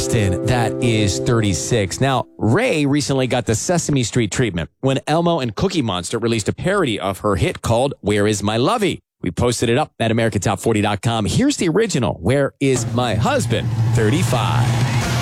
Austin. That is 36. Now, Ray recently got the Sesame Street treatment when Elmo and Cookie Monster released a parody of her hit called Where Is My Lovey? We posted it up at AmericanTop40.com. Here's the original, Where Is My Husband? 35.